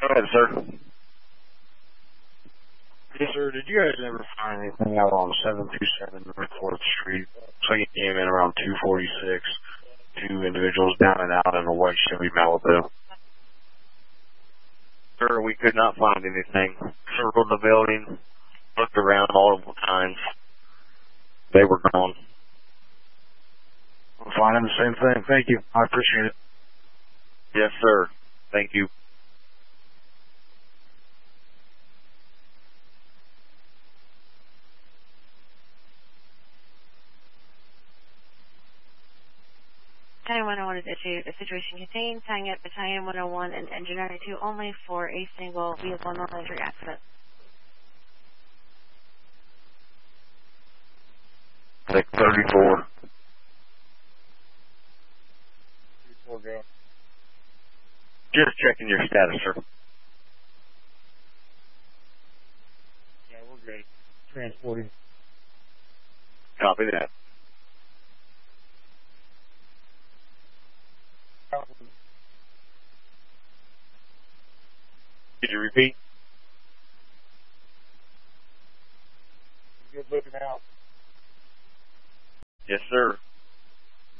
ahead, sir. Yes, sir. Did you guys ever find anything out on 727 North 4th Street? So you came in around 246. Two individuals down and out in a white Chevy Malibu. Sir, we could not find anything. Circled the building, looked around multiple times. They were gone. I'm finding the same thing. Thank you. I appreciate it. Yes, sir. Thank you. Battalion 101 is issued. A situation contained tying up Battalion 101 and Engine 92 only for a single vehicle normal injury accident. Like 34. 34 go. Just checking your status, sir. Yeah, we're good. Transporting. Copy that. Could you repeat?